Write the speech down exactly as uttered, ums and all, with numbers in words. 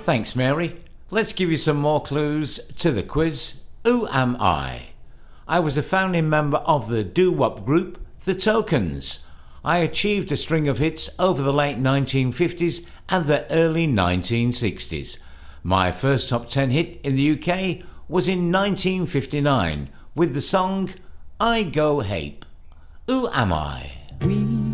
Thanks, Mary. Let's give you some more clues to the quiz. Who am I? I was a founding member of the doo-wop group, The Tokens. I achieved a string of hits over the late nineteen fifties and the early nineteen sixties. My first top ten hit in the U K was in nineteen fifty-nine with the song I Go Hape. Who am I? We